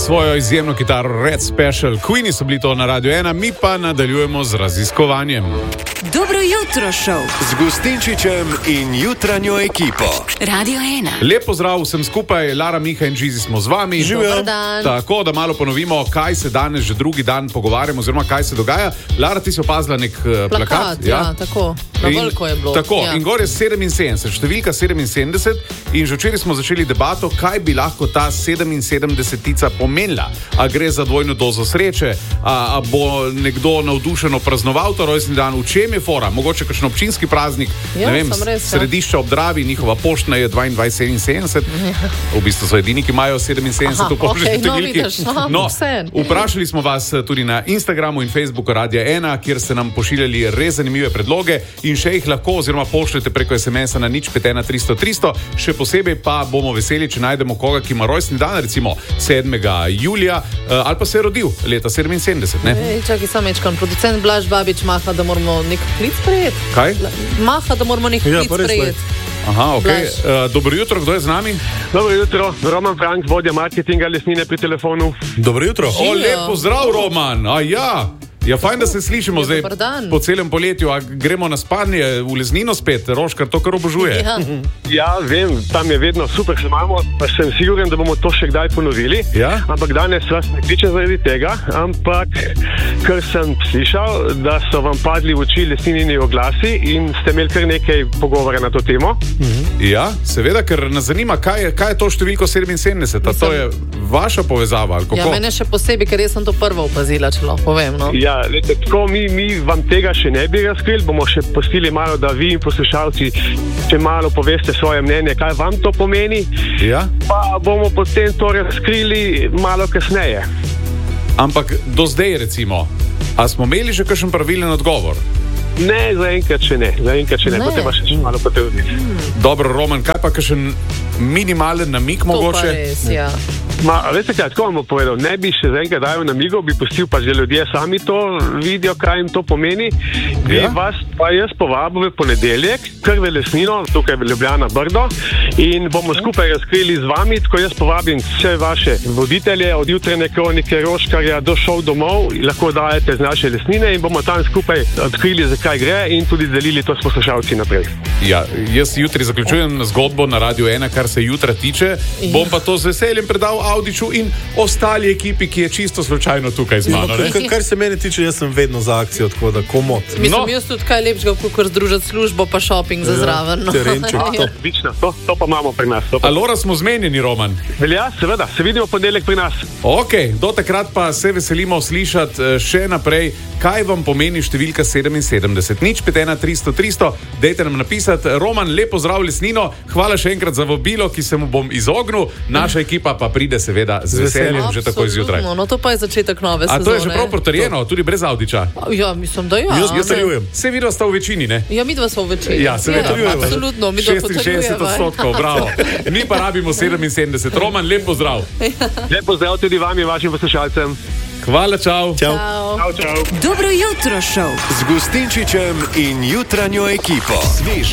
svojo izjemno kitaro Red Special. Queeni so bili to na Radio 1, mi pa nadaljujemo z raziskovanjem. Dobro jutro šov z Gustinčičem in jutranjo ekipo. Radio 1. Lep pozdrav vsem skupaj, Lara, Miha in Žizi smo z vami. Dober dan. Tako, da malo ponovimo, kaj se danes že drugi dan pogovarjamo, oziroma kaj se dogaja. Lara, ti si opazila nek plakat. Ja, tako. Na veliko je bilo. Tako, ja. In gor je 77, številka 77 in že včeraj smo začeli debato, kaj bi lahko ta 77-tica pomenila. A gre za dvojno dozo sreče, a bo nekdo navdušeno praznoval to rojstni dan, v čem je fora? Mogoče kakšen občinski praznik, ja, ne vem, Središča ob Dravi, njihova poštna je 2277, v bistvu so edini, ki imajo 77 v poštni številki. Vprašali smo vas tudi na Instagramu in Facebooku Radia 1, kjer ste nam pošiljali res zanimive predloge in še jih lahko oziroma pošljete preko SMS-a na 051 300 300. Še posebej pa bomo veseli, če najdemo koga, ki ima rojstni dan, recimo 7. julija, ali pa se je rodil leta 77, ne? Čakaj, samečkan, producent Blaž Babič maha, da moramo nek klic sprejeti. Kaj? Maha, da moramo nek klic sprejeti. Aha, okej. Dobro jutro, kdo je z nami? Dobro jutro, Roman Frank, vodja marketinga Lesnine pri telefonu. Dobro jutro. O, lep pozdrav, Roman. A ja. Ja, fajn, da se slišimo zdaj po celem poletju. A gremo na spanje v Lesnino spet? Roškar to kar obožuje. Ja, vem, tam je vedno super, se imamo, pa sem siguren, da bomo to še kdaj ponovili. Ja? Ampak danes vas ne kličem zaradi tega, ampak ker sem slišal, da so vam padli v oči Lesninini oglasi in ste imeli kar nekaj pogovora na to temo. Ja, seveda, ker nas zanima, kaj je to številko 77. A to je vaša povezava, ali kako? Ja, mene še posebej, ker jaz sem to prva opazila, če lahko povem, no. Ja, lete, tako mi vam tega še ne bi razkrili, bomo še pustili malo, da vi in poslušalci če malo poveste svoje mnenje, kaj vam to pomeni, ja? Pa bomo potem to razkrili malo kasneje. Ampak do zdaj recimo, a smo imeli že kakšen pravilen odgovor? Ne, zaenkrat še ne, potem pa še malo potrebiti. Dobro, Roman, kaj pa kakšen minimalen namig mogoče? To pa res, ja. Veste kaj, tako vam povedal, ne bi še zaenkrat dajal namigov, bi pustil pa že ljudje sami to vidijo, kaj jim to pomeni. Bi vas pa jaz povabil v ponedeljek, kar v Lesnino, tukaj v Ljubljana Brdo, in bomo skupaj razkrili z vami, tako jaz povabim vse vaše voditelje, od jutranje kronike Roškarja do šov domov, lahko dajete z naše Lesnine in bomo tam skupaj odkrili, zakaj gre in tudi delili to s poslušalci naprej. Ja, jaz jutri zaključujem zgodbo na Radio 1, kar se jutra tiče, bom pa to z veseljem predal Audiču in ostali ekipi, ki je čisto slučajno tukaj z mano. Kar se mene tiče, jaz sem vedno za akcijo, tako da komot. Mislim, jaz tudi kaj lepšega, kot združiti službo pa shopping za zraven. Odlično, to pa imamo pri nas. Alora smo zmenjeni, Roman? Ja, seveda, se vidimo ponedeljek pri nas. Ok, do takrat pa se veselimo slišati še naprej, kaj vam pomeni številka 77. 051 300 300, dajte nam napisati. Roman, lepo zdrav Lesnino, hvala še enkrat za vabilo, ki se mu bom izognil, naša ekipa pa pride seveda z veseljem že takoj zjutraj. No, to pa je začetek nove sezone. A to je že prav potrjeno, tudi brez Audiča? Ja, mislim, da ja. Jaz potrjujem. Se vidva sta v večini, ne? Ja, midva sta v večini. Ja, seveda. Absolutno, midva potrjujeva. 66%, bravo. Mi pa rabimo 77. Roman, lep pozdrav. Lep pozdrav tudi vam in vašim poslušalcem. Hvala, čau. Čau. Dobro jutro šov z Gustinčičem in jutranjo ekipo.